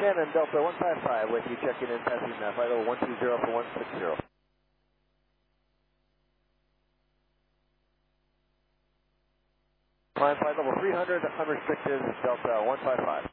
Shannon, Delta 155, with you checking in, passing flight level 120 for 160. Climb flight level 300, unrestricted, Delta 155.